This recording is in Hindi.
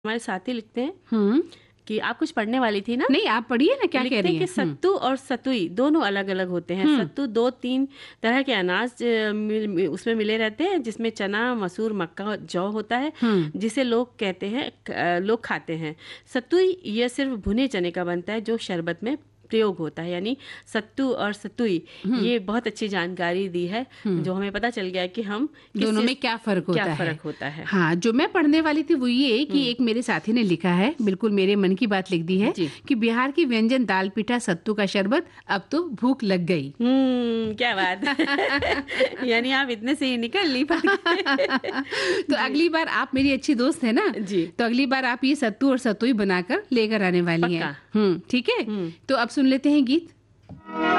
हमारे साथी लिखते हैं हम्म। कि आप कुछ पढ़ने वाली थी ना। नहीं, आप पढ़िए ना, क्या कह लिखते रही हैं कि हैं। सत्तू और सतुई दोनों अलग अलग होते हैं। सत्तू 2-3 तरह के अनाज उसमें मिले रहते हैं, जिसमें चना, मसूर, मक्का और जौ होता है, जिसे लोग कहते हैं लोग खाते हैं। सतुई यह सिर्फ भुने चने का बनता है जो शरबत में प्रयोग होता है। यानी सत्तू और सतुई, ये बहुत अच्छी जानकारी दी है, जो हमें पता चल गया कि हम दोनों में क्या फर्क होता है। हाँ, जो मैं पढ़ने वाली थी वो ये कि एक मेरे साथी ने लिखा है, बिल्कुल मेरे मन की बात लिख दी है जी। कि बिहार की व्यंजन दाल पिठा सत्तू का शरबत, अब तो भूख लग गई। क्या बात है। यानी आप इतने से ही निकल ली पढ़ के। तो अगली बार आप मेरी अच्छी दोस्त है ना, जी। तो अगली बार आप ये सत्तू और सतुई बनाकर लेकर आने वाली हैं। पक्का। ठीक है। तो अब सुन लेते हैं गीत।